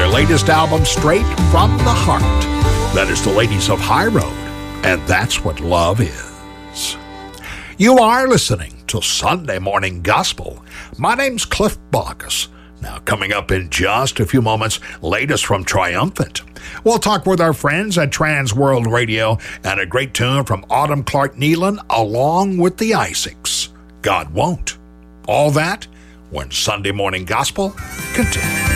latest album straight from the heart. That is the Ladies of High Road, and that's what love is. You are listening to Sunday Morning Gospel. My name's Cliff Baucus. Now, coming up in just a few moments, latest from Triumphant. We'll talk with our friends at Trans World Radio and a great tune from Autumn Clark Nealon along with the Isaacs. God Won't. All that when Sunday Morning Gospel continues.